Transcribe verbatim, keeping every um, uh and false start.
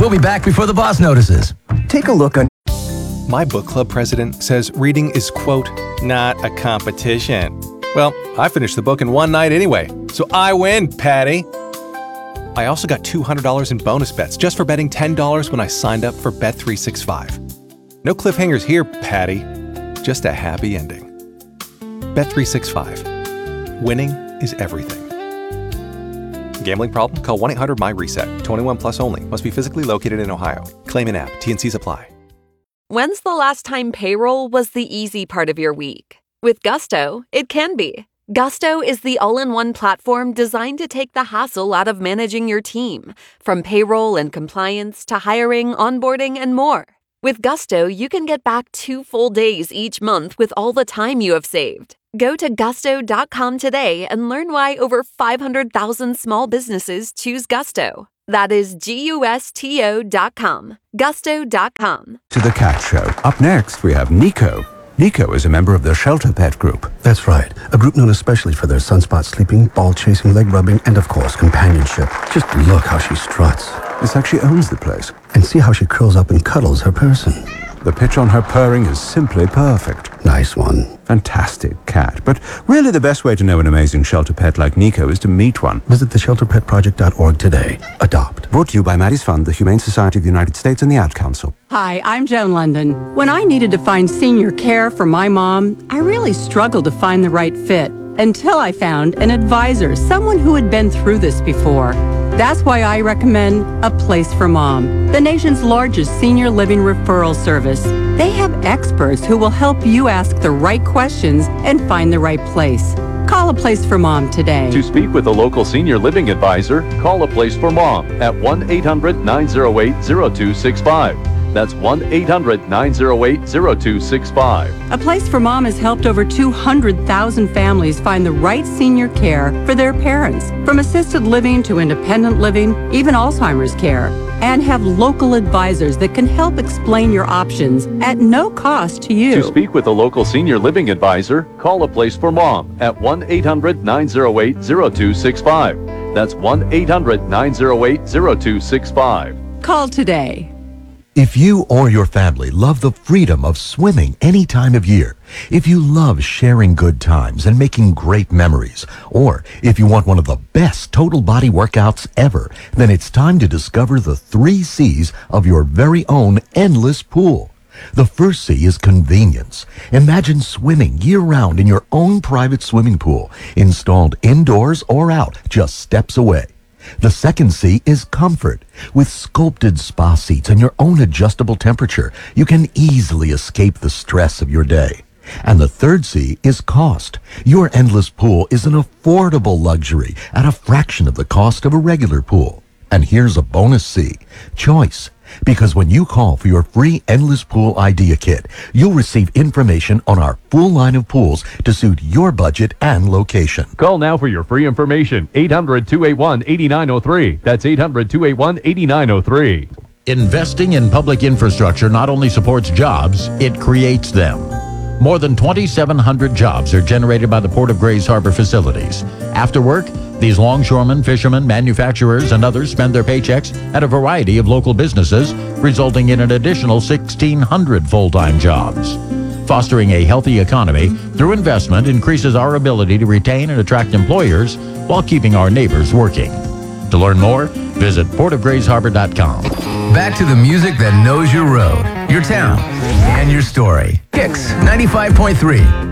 We'll be back before the boss notices. Take a look on... My book club president says reading is, quote, not a competition. Well, I finished the book in one night anyway, so I win, Patty. I also got two hundred dollars in bonus bets just for betting ten dollars when I signed up for Bet three sixty-five. No cliffhangers here, Patty. Just a happy ending. Bet three sixty-five. Winning is everything. Gambling problem? Call one eight hundred M Y RESET. twenty-one plus only. Must be physically located in Ohio. Claim in app. T and Cs apply. When's the last time payroll was the easy part of your week? With Gusto, it can be. Gusto is the all-in-one platform designed to take the hassle out of managing your team, from payroll and compliance to hiring, onboarding, and more. With Gusto, you can get back two full days each month with all the time you have saved. Go to gusto dot com today and learn why over five hundred thousand small businesses choose Gusto. That is G U S T O dot com. gusto dot com. To the Cat Show. Up next, we have Nico. Nico is a member of the Shelter Pet Group. That's right. A group known especially for their sunspot sleeping, ball chasing, leg rubbing, and of course, companionship. Just look how she struts. It's like she owns the place. And see how she curls up and cuddles her person. The pitch on her purring is simply perfect. Nice one. Fantastic cat. But really the best way to know an amazing shelter pet like Nico is to meet one. Visit the shelter pet project dot org today. Adopt. Brought to you by Maddie's Fund, the Humane Society of the United States, and the Ad Council. Hi, I'm Joan London. When I needed to find senior care for my mom, I really struggled to find the right fit until I found an advisor, someone who had been through this before. That's why I recommend A Place for Mom, the nation's largest senior living referral service. They have experts who will help you ask the right questions and find the right place. Call A Place for Mom today. To speak with a local senior living advisor, call A Place for Mom at one eight hundred nine oh eight oh two six five. That's one eight hundred nine oh eight oh two six five. A Place for Mom has helped over two hundred thousand families find the right senior care for their parents, from assisted living to independent living, even Alzheimer's care, and have local advisors that can help explain your options at no cost to you. To speak with a local senior living advisor, call A Place for Mom at one eight hundred nine oh eight oh two six five. That's one eight hundred nine oh eight oh two six five. Call today. If you or your family love the freedom of swimming any time of year, if you love sharing good times and making great memories, or if you want one of the best total body workouts ever, then it's time to discover the three C's of your very own endless pool. The first C is convenience. Imagine swimming year-round in your own private swimming pool, installed indoors or out, just steps away. The second C is comfort. With sculpted spa seats and your own adjustable temperature, you can easily escape the stress of your day. And the third C is cost. Your endless pool is an affordable luxury at a fraction of the cost of a regular pool. And here's a bonus C, choice. Because when you call for your free Endless Pool Idea Kit, you'll receive information on our full line of pools to suit your budget and location. Call now for your free information. eight hundred two eight one eight nine zero three. That's eight hundred two eight one eight nine zero three. Investing in public infrastructure not only supports jobs, it creates them. More than twenty-seven hundred jobs are generated by the Port of Grays Harbor facilities. After work, these longshoremen, fishermen, manufacturers, and others spend their paychecks at a variety of local businesses, resulting in an additional sixteen hundred full-time jobs. Fostering a healthy economy through investment increases our ability to retain and attract employers while keeping our neighbors working. To learn more, visit port of grays harbor dot com. Back to the music that knows your road, your town, and your story. Kicks ninety-five point three.